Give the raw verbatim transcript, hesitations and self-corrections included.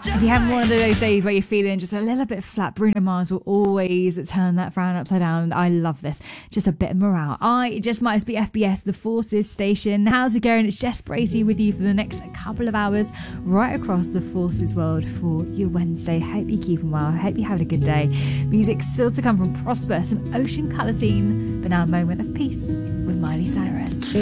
If you're having one of those days where you're feeling just a little bit flat, Bruno Mars will always turn that frown upside down. I love this. Just a bit of morale. I it just might be F B S, the Forces station. How's it going? It's Jess Bracey with you for the next couple of hours right across the Forces world for your Wednesday. Hope you're keeping well. Hope you're having a good day. Music still to come from Prosper, some Ocean Colour Scene, but now a moment of peace with Miley Cyrus.